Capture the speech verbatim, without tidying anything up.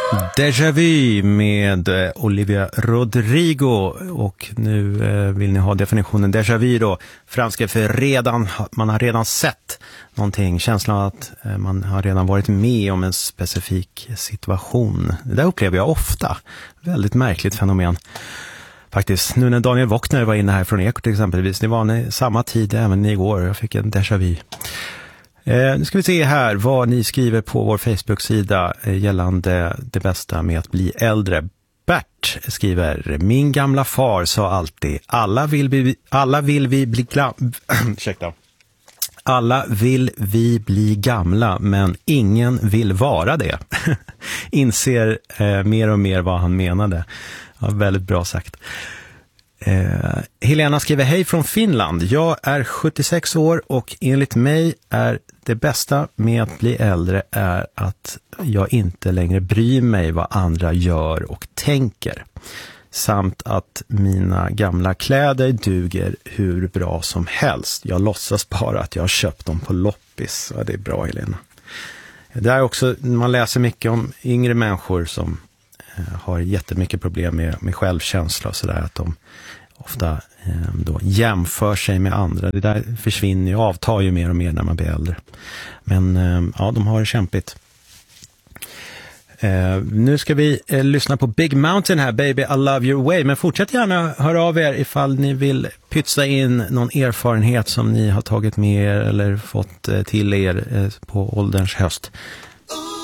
Déjà vu med Olivia Rodrigo, och nu eh, vill ni ha definitionen déjà vu då, franska för redan, man har redan sett någonting, känslan att eh, man har redan varit med om en specifik situation. Det där upplever jag ofta, väldigt märkligt fenomen faktiskt. Nu när Daniel Wockner var inne här från Ekot exempelvis, det var samma tid även igår, jag fick en déjà vu. Eh, nu ska vi se här vad ni skriver på vår Facebook-sida eh, gällande det bästa med att bli äldre. Bert skriver: min gamla far sa alltid, alla vill vi, alla vill vi bli gamla. Ursäkta. Alla vill vi bli gamla, men ingen vill vara det. Inser eh, mer och mer vad han menade. Ja, väldigt bra sagt. Eh, Helena skriver: hej från Finland. Jag är sjuttiosex år och enligt mig är det bästa med att bli äldre är att jag inte längre bryr mig vad andra gör och tänker. Samt att mina gamla kläder duger hur bra som helst. Jag låtsas bara att jag har köpt dem på loppis. Ja, det är bra, Helena. Det är också, man läser mycket om yngre människor som har jättemycket problem med, med självkänsla och sådär, att de ofta eh, då jämför sig med andra. Det där försvinner ju, avtar ju mer och mer när man blir äldre. Men eh, ja, de har det kämpigt. Eh, nu ska vi eh, lyssna på Big Mountain här, Baby I Love Your Way. Men fortsätt gärna höra av er ifall ni vill pytsa in någon erfarenhet som ni har tagit med er eller fått eh, till er eh, på ålderns höst.